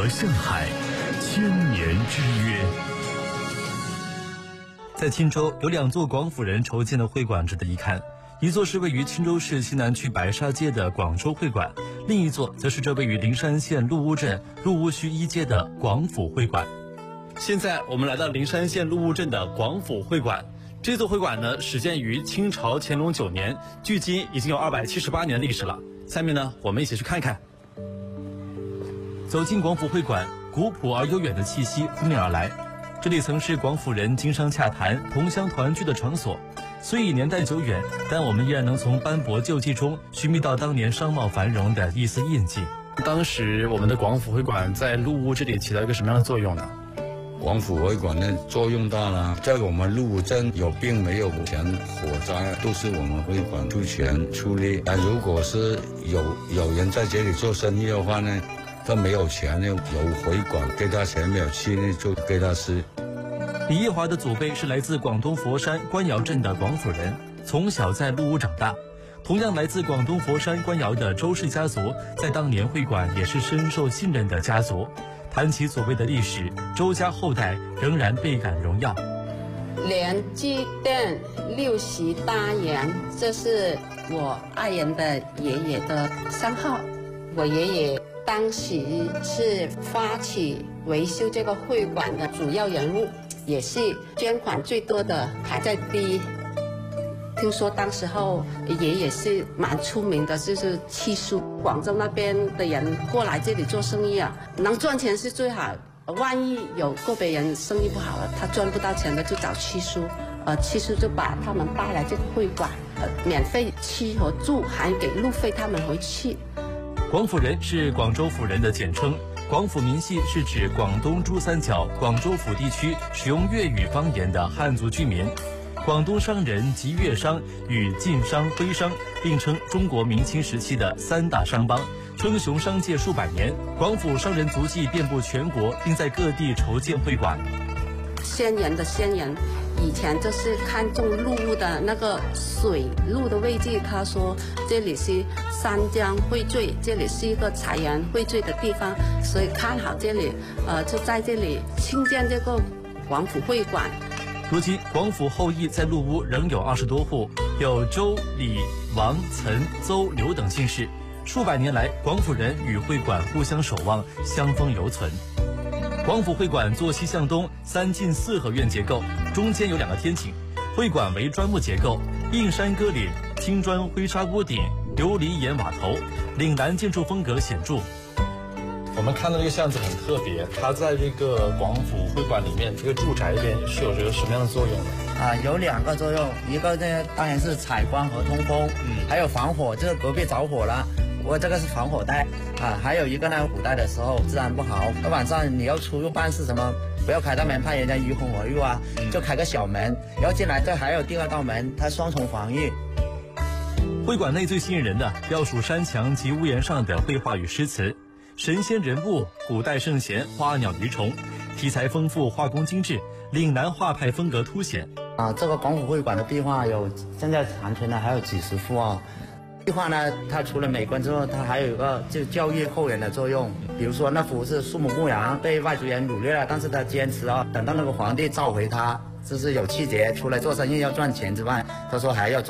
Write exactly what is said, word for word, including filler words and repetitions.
和上海千年之约。 在青州有两座广府人筹建的会馆值得一看，一座是位于青州市西南区白沙街的广州会馆，另一座则是这位于灵山县鹿屋镇鹿屋区一街的广府会馆。现在我们来到灵山县鹿屋镇的广府会馆，这座会馆呢始建于清朝乾隆九年，距今已经有二百七十八年历史了。下面呢，我们一起去看看。走进广府会馆，古朴而悠远的气息扑面而来。这里曾是广府人经商洽谈、同乡团聚的场所，虽已年代久远，但我们依然能从斑驳旧迹中寻觅到当年商贸繁荣的一丝印记。当时我们的广府会馆在鹿屋这里起到一个什么样的作用呢？ 广府会馆的作用大了，在我们鹿屋镇有病没有钱，火灾都是我们会馆出钱出力。但如果是有有人在这里做生意的话呢，他没有钱呢，有会馆给他钱，没有气呢就给他吃。 李业华的祖辈是来自广东佛山官窑镇的广府人，从小在鹿屋长大。同样来自广东佛山官窑的周氏家族，在当年会馆也是深受信任的家族。谈起所谓的历史，周家后代仍然倍感荣耀。 连祭奠六十八元，这是我爱人的爷爷的商号。我爷爷当时是发起维修这个会馆的主要人物，也是捐款最多的，排在第一。听说当时候爷爷是蛮出名的，就是七叔，广州那边的人过来这里做生意啊，能赚钱是最好。万一有个别人生意不好了，他赚不到钱的，就找七叔，呃，七叔就把他们带来这个会馆，呃，免费吃和住，还给路费他们回去。 广府人是广州府人的简称，广府民系是指广东珠三角、广州府地区使用粤语方言的汉族居民。广东商人及粤商与晋商、徽商并称中国明清时期的三大商帮，称雄商界数百年。广府商人足迹遍布全国，并在各地筹建会馆。 先人的先人以前就是看中鹿屋的那个水路的位置，他说这里是三江汇聚，这里是一个财源汇聚的地方，所以看好这里，呃，就在这里兴建这个广府会馆。 如今广府后裔在鹿屋仍有二十多户，有周、李、王、岑、邹、刘等姓氏。数百年来，广府人与会馆互相守望，相风犹存。广府会馆坐西向东，三进四合院结构，中间有两个天井。会馆为砖木结构，硬山割岭，青砖灰砂屋顶，琉璃檐瓦头，岭南建筑风格显著。我们看到这个巷子很特别，它在这个广府会馆里面，这个住宅里边是有着什么样的作用呢？ 啊，有两个作用，一个呢当然是采光和通风，嗯，还有防火，这个隔壁着火了，我这个是防火带啊，还有一个呢，古代的时候治安不好，晚上你要出入办事什么，不要开大门，怕人家鱼红而入啊，嗯、就开个小门，然后进来这还有第二道门，它双重防御。 会馆内最吸引人的，要数山墙及屋檐上的绘画与诗词。神仙人物、古代圣贤、花鸟鱼虫，题材丰富，画工精致，岭南画派风格凸显。 啊，这个广府会馆的壁画有现在残存的还有几十幅啊。壁画呢，它除了美观之后，它还有一个就教育后人的作用。比如说那幅是苏母牧羊被外族人掳掠了，但是他坚持啊，等到那个皇帝召回他，这是有气节。除了做生意要赚钱之外，他说还要做